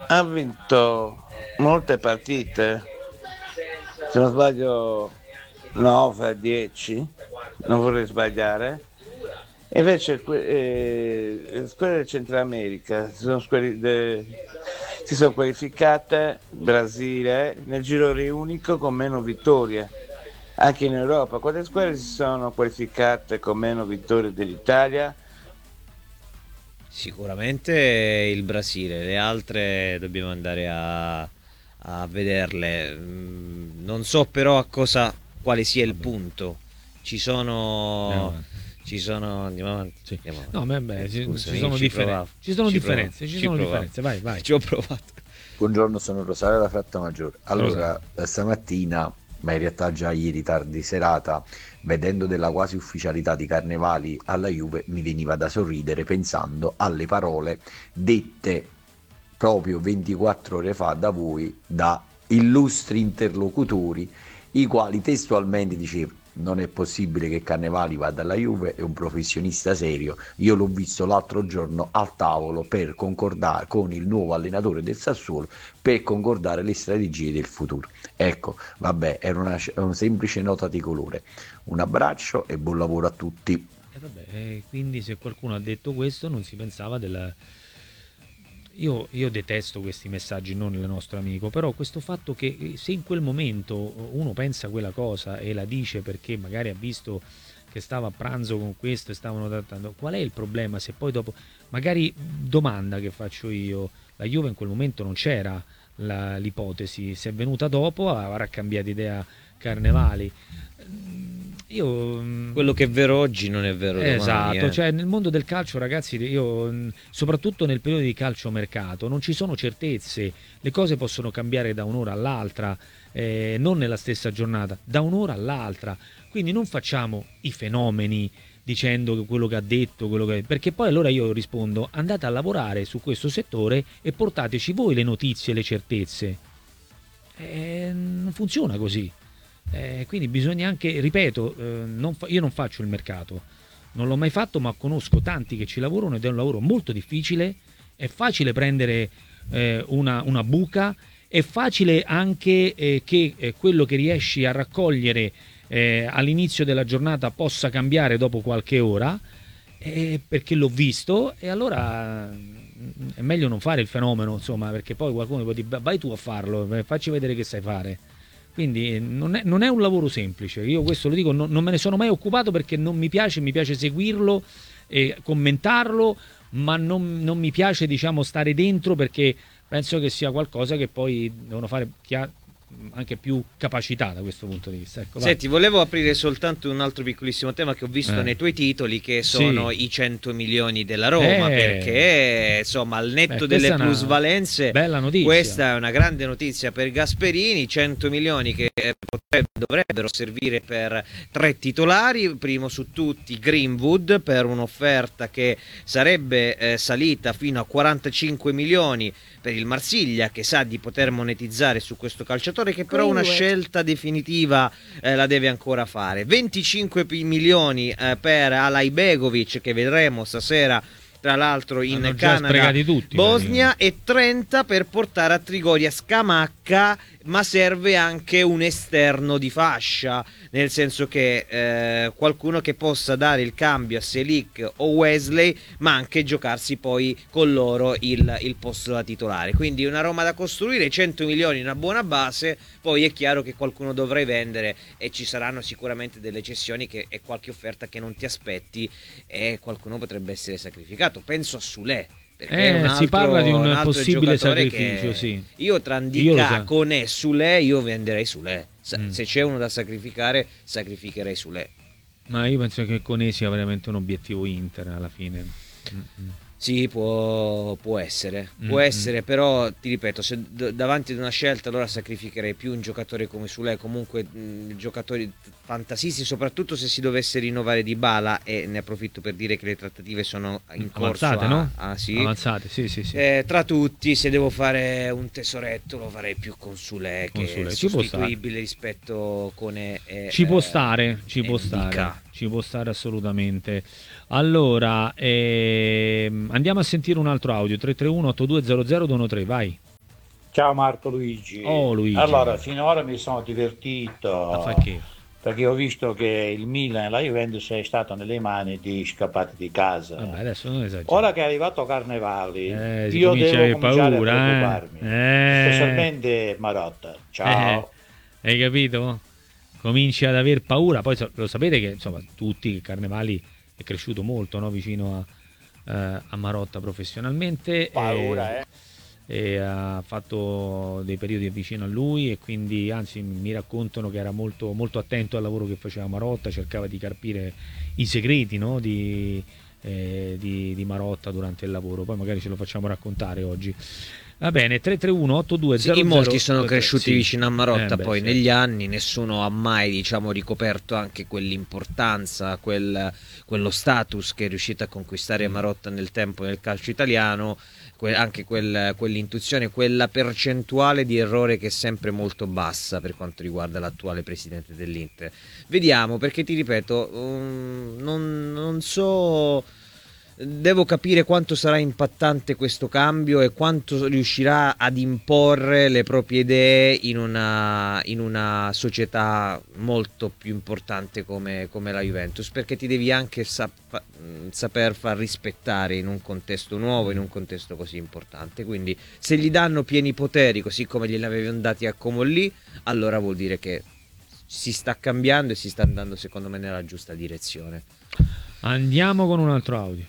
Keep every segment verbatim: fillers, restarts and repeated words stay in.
ha vinto molte partite, se non sbaglio nove a dieci, non vorrei sbagliare. E invece que- eh, le squadre del Centro America si sono, squali- de- si sono qualificate, Brasile, nel girone unico con meno vittorie. Anche in Europa, quante squadre si sono qualificate con meno vittorie dell'Italia? Sicuramente il Brasile, le altre dobbiamo andare a, a vederle. Mm, Non so però a cosa, quale sia il Vabbè, punto. Ci andiamo sono, avanti. ci sono, andiamo avanti, Sì. andiamo No, avanti. beh, beh, Eh, ci, ci scusami, sono ci differenze. provavo, Ci sono ci provavo, differenze, ci ci sono provavo, differenze. Vai, vai. ci ho provato. Buongiorno, sono Rosario da Frattamaggiore. Rosario. Allora, eh, stamattina, ma in realtà già ieri tardi serata, vedendo della quasi ufficialità di Carnevali alla Juve, mi veniva da sorridere pensando alle parole dette proprio ventiquattro ore fa da voi, da illustri interlocutori, i quali testualmente dicevano: non è possibile che Carnevali vada alla Juve, è un professionista serio. Io l'ho visto l'altro giorno al tavolo per concordare con il nuovo allenatore del Sassuolo per concordare le strategie del futuro. Ecco, vabbè, era una, una semplice nota di colore. Un abbraccio e buon lavoro a tutti. E vabbè, eh, quindi se qualcuno ha detto questo non si pensava della... Io, io detesto questi messaggi, non il nostro amico, però questo fatto che eh, se in quel momento uno pensa quella cosa e la dice perché magari ha visto che stava a pranzo con questo e stavano trattando, qual è il problema se poi dopo, magari domanda che faccio io, la Juve in quel momento non c'era la- l'ipotesi, se è venuta dopo avrà cambiato idea Carnevali. Io mm, Quello che è vero oggi non è vero domani, Esatto, eh. cioè nel mondo del calcio, ragazzi, io mh, soprattutto nel periodo di calciomercato non ci sono certezze, le cose possono cambiare da un'ora all'altra, eh, non nella stessa giornata, da un'ora all'altra. Quindi non facciamo i fenomeni dicendo che quello che ha detto, quello che... perché poi allora io rispondo: andate a lavorare su questo settore e portateci voi le notizie e le certezze. Eh, non funziona così. Eh, quindi bisogna anche, ripeto, eh, non fa- io non faccio il mercato, non l'ho mai fatto, ma conosco tanti che ci lavorano ed è un lavoro molto difficile. È facile prendere eh, una, una buca, è facile anche eh, che eh, quello che riesci a raccogliere eh, all'inizio della giornata possa cambiare dopo qualche ora, eh, perché l'ho visto. E allora mm, è meglio non fare il fenomeno, insomma, perché poi qualcuno può dire: vai tu a farlo, eh, facci vedere che sai fare. Quindi eh, non è, non è un lavoro semplice, io questo lo dico, non, non me ne sono mai occupato perché non mi piace, mi piace seguirlo e commentarlo, ma non, non mi piace, diciamo, stare dentro, perché penso che sia qualcosa che poi devono fare chi ha anche più capacità da questo punto di vista. Ecco, vai. Senti, volevo aprire soltanto un altro piccolissimo tema che ho visto Eh. nei tuoi titoli, che sono Sì. i cento milioni della Roma, Eh. perché insomma al netto Beh, delle questa è una plusvalenze, bella notizia. questa è una grande notizia per Gasperini. Cento milioni che eh, potrebbero, dovrebbero servire per tre titolari, primo su tutti Greenwood, per un'offerta che sarebbe eh, salita fino a quarantacinque milioni per il Marsiglia, che sa di poter monetizzare su questo calciatore, che però una scelta definitiva eh, la deve ancora fare. venticinque milioni eh, per Alay Begovic, che vedremo stasera tra l'altro in Hanno già Canada, sprecati tutti, Bosnia, e trenta per portare a Trigoria Scamacca, ma serve anche un esterno di fascia, nel senso che eh, qualcuno che possa dare il cambio a Selic o Wesley, ma anche giocarsi poi con loro il, il posto da titolare. Quindi una Roma da costruire, cento milioni, una buona base. Poi è chiaro che qualcuno dovrai vendere e ci saranno sicuramente delle cessioni che, e qualche offerta che non ti aspetti, e qualcuno potrebbe essere sacrificato. Penso a Sule, perché Eh, è un altro, si parla di un un altro possibile giocatore sacrificio, che sì. io tra Io lo Ndicka, so. Koné e Sule, io venderei Sule. Sa- Mm. Se c'è uno da sacrificare, sacrificherei Sule. Ma io penso che con E sia veramente un obiettivo Inter alla fine. Mm-mm. Sì, può, può essere, può Mm, essere, però ti ripeto, se d- davanti ad una scelta allora sacrificherei più un giocatore come Sule, comunque mh, giocatori fantasisti, soprattutto se si dovesse rinnovare Dybala, e ne approfitto per dire che le trattative sono in corso. Avanzate, a, no? a- sì. Avanzate, sì, sì, sì. Eh, tra tutti, se devo fare un tesoretto lo farei più con Sule, Con che Sule, è ci può stare. sostituibile rispetto con e, e, Ci può eh, stare, ci e può Ndicka. stare, ci può stare assolutamente. Allora, ehm, andiamo a sentire un altro audio, tre tre uno otto due zero zero due uno tre, vai. Ciao Marco Luigi. Oh Luigi, Allora, finora mi sono divertito a fa che? perché ho visto che il Milan e la Juventus è stato nelle mani di scappati di Vabbè, casa. adesso non esagero. Ora che è arrivato Carnevali, Eh, si io comincia a devo avere cominciare a paura, preoccuparmi, eh? Eh, specialmente Marotta. eh, Ciao. hai capito? Cominci ad aver paura, poi so- lo sapete che insomma tutti che Carnevali è cresciuto molto, no? Vicino a, eh, a Marotta professionalmente e, Paura, eh? e ha fatto dei periodi vicino a lui e quindi anzi mi raccontano che era molto, molto attento al lavoro che faceva Marotta, cercava di carpire i segreti, no? di, eh, di, di Marotta durante il lavoro, poi magari ce lo facciamo raccontare oggi. Va bene, tre tre uno otto due zero Sì, zero molti sono due tre, cresciuti sì. vicino a Marotta, Eh, beh, poi sì. negli anni nessuno ha mai, diciamo, ricoperto anche quell'importanza, quel- quello status che è riuscito a conquistare Mm. Marotta nel tempo nel calcio italiano, que- anche quel- quell'intuizione, quella percentuale di errore che è sempre molto bassa per quanto riguarda l'attuale presidente dell'Inter. Vediamo, perché ti ripeto, um, non, non so. Devo capire quanto sarà impattante questo cambio e quanto riuscirà ad imporre le proprie idee in una, in una società molto più importante come, come la Juventus, perché ti devi anche sap- saper far rispettare in un contesto nuovo, in un contesto così importante. Quindi se gli danno pieni poteri, così come glieli avevano dati a Comolli, allora vuol dire che si sta cambiando e si sta andando secondo me nella giusta direzione. Andiamo con un altro audio.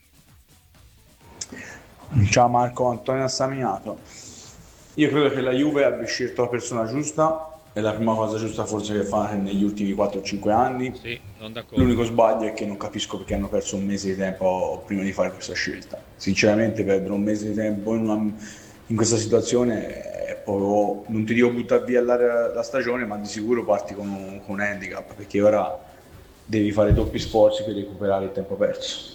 Ciao Marco, Antonio Assaminato. Io credo che la Juve abbia scelto la persona giusta, è la prima cosa giusta forse che fa negli ultimi quattro cinque anni. Sì, non d'accordo. L'unico sbaglio è che non capisco perché hanno perso un mese di tempo prima di fare questa scelta. Sinceramente perdere un mese di tempo in, una- in questa situazione è proprio, non ti dico buttare via la, la stagione, ma di sicuro parti con un, con un handicap, perché ora devi fare doppi sforzi per recuperare il tempo perso.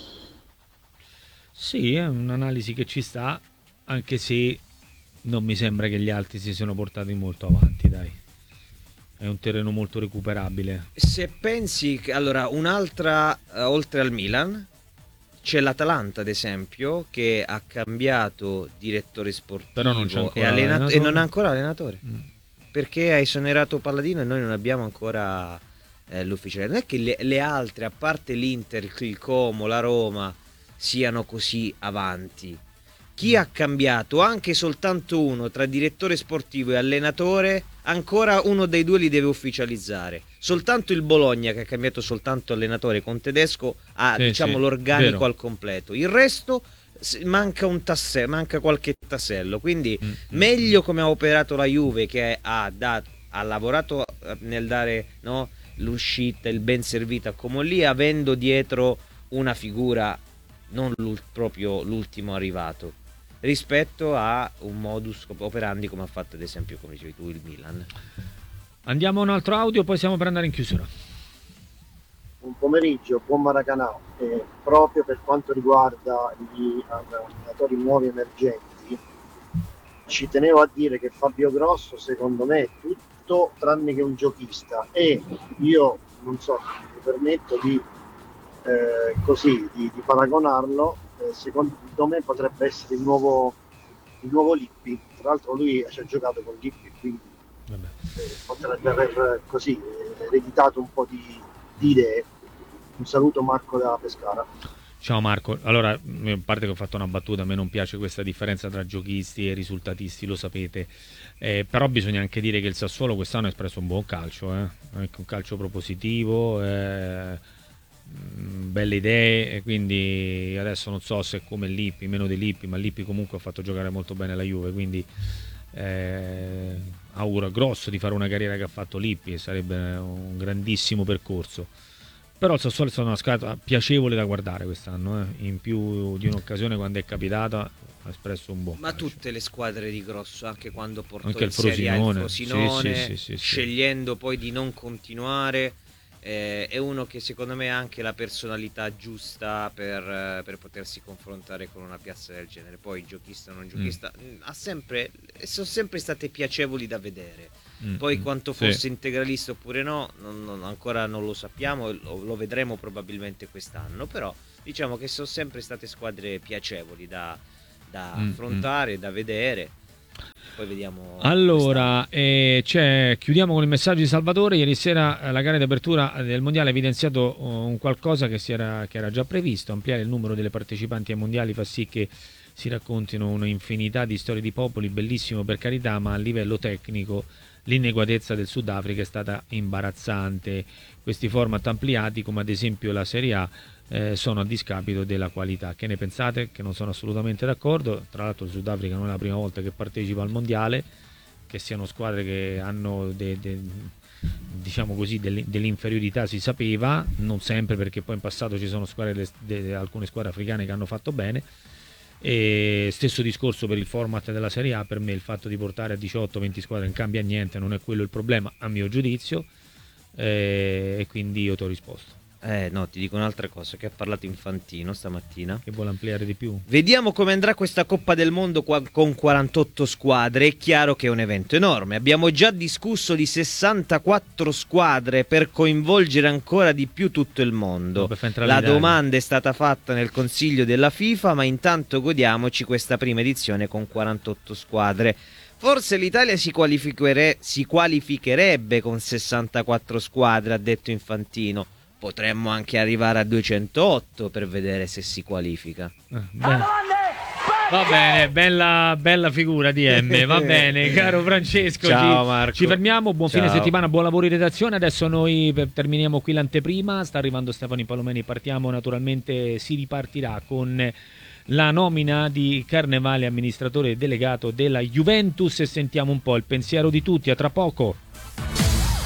Sì, è un'analisi che ci sta, anche se non mi sembra che gli altri si siano portati molto avanti, dai. È un terreno molto recuperabile. Se pensi che allora un'altra, eh, oltre al Milan, c'è l'Atalanta, ad esempio, che ha cambiato direttore sportivo Però non c'è ancora e, allena- allenatore. e non ha ancora allenatore. Mm. Perché ha esonerato Palladino e noi non abbiamo ancora eh, l'ufficiale. Non è che le, le altre, a parte l'Inter, il Como, la Roma, siano così avanti. Chi ha cambiato anche soltanto uno tra direttore sportivo e allenatore, ancora uno dei due li deve ufficializzare. Soltanto il Bologna, che ha cambiato soltanto allenatore con Tedesco, ha Sì, diciamo sì, l'organico vero. al completo. Il resto s- manca un tassello, manca qualche tassello. Quindi Mm, mm, meglio come ha operato la Juve, che ha, dato, ha lavorato eh, nel dare, no, l'uscita, il ben servito a Comolli, avendo dietro una figura, non l'ul- proprio l'ultimo arrivato, rispetto a un modus operandi come ha fatto ad esempio, come dicevi tu, il Milan. Andiamo a un altro audio, poi siamo per andare in chiusura. Un pomeriggio, buon Maracanã. Eh, proprio per quanto riguarda gli allenatori nuovi emergenti, ci tenevo a dire che Fabio Grosso secondo me è tutto tranne che un giochista, e io non so, mi permetto di eh, così di, di paragonarlo, eh, secondo me potrebbe essere il nuovo il nuovo Lippi. Tra l'altro lui ci ha giocato con Lippi, quindi Vabbè. eh, potrebbe aver eh, così eh, ereditato un po' di, di idee. Un saluto Marco da Pescara. Ciao Marco, allora a parte che ho fatto una battuta, a me non piace questa differenza tra giochisti e risultatisti, lo sapete, eh, però bisogna anche dire che il Sassuolo quest'anno ha espresso un buon calcio, eh? Anche un calcio propositivo, eh, mh, belle idee, e quindi adesso non so se è come Lippi, meno di Lippi, ma Lippi comunque ha fatto giocare molto bene la Juve, quindi eh, auguro a Grosso di fare una carriera che ha fatto Lippi, e sarebbe un grandissimo percorso. Però il Sassuolo è stata una squadra piacevole da guardare quest'anno, eh. In più di un'occasione, quando è capitata, ha espresso un buon Ma calcio. tutte le squadre di Grosso, anche quando portò Anche in il Serie A il Frosinone. Frosinone, Sì, sì, sì, sì, sì. scegliendo poi di non continuare, eh, è uno che secondo me ha anche la personalità giusta per, eh, per potersi confrontare con una piazza del genere. Poi giochista o non giochista, mh, ha sempre, sono sempre state piacevoli da vedere. Mm, Poi mm, quanto sì. fosse integralista oppure no, non- non- ancora non lo sappiamo, lo, lo vedremo probabilmente quest'anno, però diciamo che sono sempre state squadre piacevoli da, da Mm, affrontare, da vedere. poi vediamo. Allora, eh, c'è, chiudiamo con il messaggio di Salvatore. Ieri sera eh, la gara di apertura del mondiale ha evidenziato uh, un qualcosa che, si era, che era già previsto. Ampliare il numero delle partecipanti ai mondiali fa sì che si raccontino un'infinità di storie di popoli, bellissimo per carità, ma a livello tecnico l'ineguatezza del Sudafrica è stata imbarazzante. Questi format ampliati, come ad esempio la Serie A, eh, sono a discapito della qualità. Che ne pensate? Che non sono assolutamente d'accordo. Tra l'altro il Sudafrica non è la prima volta che partecipa al mondiale, che siano squadre che hanno de, de, diciamo così delle, dell'inferiorità si sapeva, non sempre, perché poi in passato ci sono squadre de, de, alcune squadre africane che hanno fatto bene. E stesso discorso per il format della Serie A. Per me il fatto di portare a diciotto venti squadre non cambia niente, non è quello il problema a mio giudizio, eh, e quindi io ti ho risposto. Eh no, ti dico un'altra cosa, che ha parlato Infantino stamattina. Che vuole ampliare di più. Vediamo come andrà questa Coppa del Mondo qua, con quarantotto squadre. È chiaro che è un evento enorme. Abbiamo già discusso di sessantaquattro squadre per coinvolgere ancora di più tutto il mondo. No, la domanda è stata fatta nel Consiglio della FIFA, ma intanto godiamoci questa prima edizione con quarantotto squadre. Forse l'Italia si, qualificere- si qualificherebbe con sessantaquattro squadre, ha detto Infantino. Potremmo anche arrivare a duecentootto per vedere se si qualifica. Eh, va bene, bella, bella figura di M. Va bene, caro Francesco. Ciao ci, Marco. Ci fermiamo. Buon Ciao. fine settimana, buon lavoro in redazione. Adesso noi terminiamo qui l'anteprima. Sta arrivando Stefano Palomeni. Partiamo naturalmente. Si ripartirà con la nomina di Carnevale amministratore delegato della Juventus e sentiamo un po' il pensiero di tutti. A tra poco.